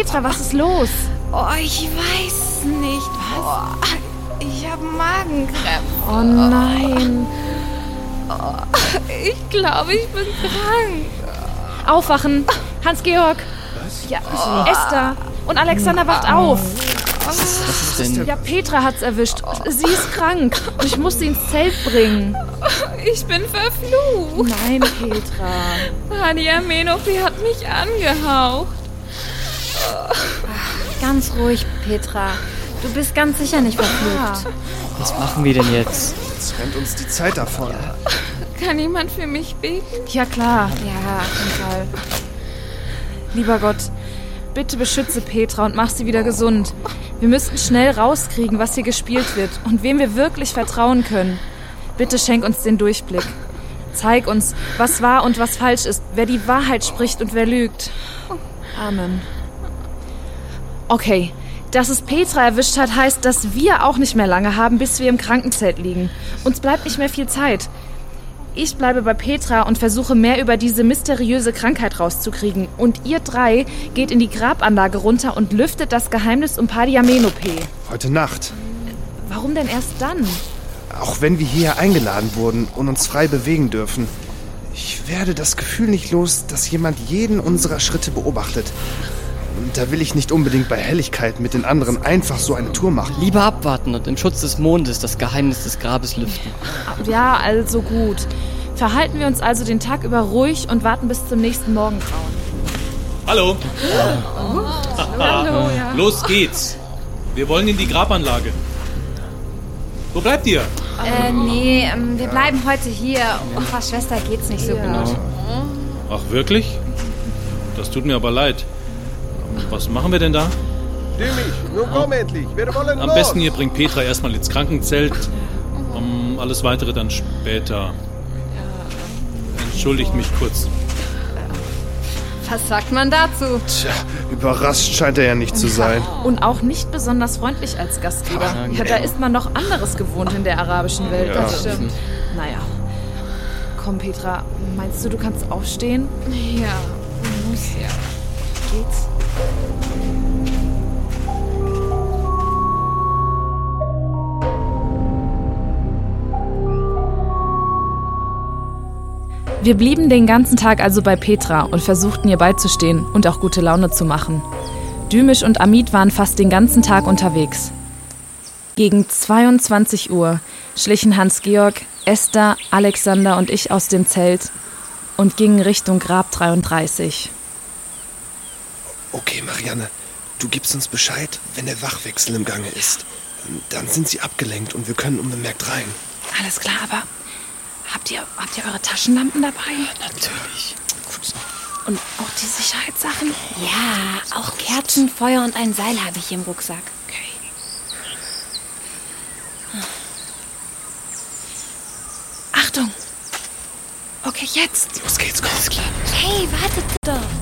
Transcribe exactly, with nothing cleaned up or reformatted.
Petra, was ist los? Oh, ich weiß nicht. Was? Oh, ich habe Magenkrämpfe. Oh nein. Oh, ich glaube, ich bin krank. Aufwachen. Hans-Georg. Was? Ja, Esther. Und Alexander wacht auf. Was ist denn? Ja, Petra hat's erwischt. Sie ist krank. Und ich muss sie ins Zelt bringen. Ich bin verflucht. Nein, Petra. Hadiamenope hat mich angehaucht. Ganz ruhig, Petra. Du bist ganz sicher nicht verflucht. Was machen wir denn jetzt? Jetzt rennt uns die Zeit davon. Kann jemand für mich beten? Ja, klar. Ja, auf jeden Fall. Lieber Gott, bitte beschütze Petra und mach sie wieder gesund. Wir müssen schnell rauskriegen, was hier gespielt wird und wem wir wirklich vertrauen können. Bitte schenk uns den Durchblick. Zeig uns, was wahr und was falsch ist, wer die Wahrheit spricht und wer lügt. Amen. Okay, dass es Petra erwischt hat, heißt, dass wir auch nicht mehr lange haben, bis wir im Krankenzelt liegen. Uns bleibt nicht mehr viel Zeit. Ich bleibe bei Petra und versuche mehr über diese mysteriöse Krankheit rauszukriegen. Und ihr drei geht in die Grabanlage runter und lüftet das Geheimnis um Hadiamenope. Heute Nacht. Warum denn erst dann? Auch wenn wir hierher eingeladen wurden und uns frei bewegen dürfen. Ich werde das Gefühl nicht los, dass jemand jeden unserer Schritte beobachtet. Und da will ich nicht unbedingt bei Helligkeit mit den anderen einfach so eine Tour machen. Lieber abwarten und im Schutz des Mondes das Geheimnis des Grabes lüften. Ja, also gut. Verhalten wir uns also den Tag über ruhig und warten bis zum nächsten Morgengrauen. Hallo. Hallo, ja. Los geht's. Wir wollen in die Grabanlage. Wo bleibt ihr? Äh, nee, ähm, wir bleiben heute hier. Unserer Schwester geht's nicht so gut. Ach, wirklich? Das tut mir aber leid. Was machen wir denn da? Stimmig, nun komm endlich, wir wollen Am los. besten ihr bringt Petra erstmal ins Krankenzelt. Um, alles weitere dann später. Entschuldigt mich kurz. Was sagt man dazu? Tja, überrascht scheint er ja nicht zu sein. Und auch nicht besonders freundlich als Gastgeber. Ja, da ist man noch anderes gewohnt in der arabischen Welt. Ja. Das stimmt. Naja. Komm, Petra, meinst du, du kannst aufstehen? Ja, muss ja. Geht's? Wir blieben den ganzen Tag also bei Petra und versuchten ihr beizustehen und auch gute Laune zu machen. Dümisch und Amit waren fast den ganzen Tag unterwegs. Gegen zweiundzwanzig Uhr schlichen Hans-Georg, Esther, Alexander und ich aus dem Zelt und gingen Richtung Grab dreiunddreißig. Okay, Marianne, du gibst uns Bescheid, wenn der Wachwechsel im Gange ist. Dann sind sie abgelenkt und wir können unbemerkt rein. Alles klar, aber habt ihr, habt ihr eure Taschenlampen dabei? Natürlich. Gut. Und auch die Sicherheitssachen? Ja, auch Kerzen, Feuer und ein Seil habe ich im Rucksack. Okay. Achtung! Okay, jetzt! Los geht's, komm. Hey, wartet doch!